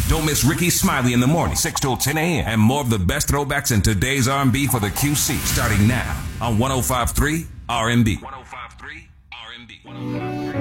Don't miss Ricky Smiley in the morning, 6 till 10 a.m. And more of the best throwbacks in today's R&B for the QC, starting now on 105.3 R&B. 105.3 R&B.